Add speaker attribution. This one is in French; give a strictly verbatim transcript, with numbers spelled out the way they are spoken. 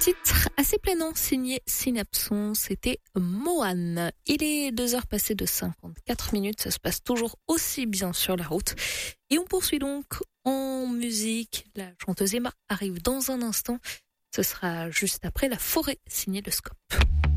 Speaker 1: titre assez planant signé Synapson, c'était Mohan. Il est deux heures passées de cinquante-quatre minutes, ça se passe toujours aussi bien sur la route. Et on poursuit donc en musique. La chanteuse Emma arrive dans un instant. Ce sera juste après La Forêt, signé Le Scope.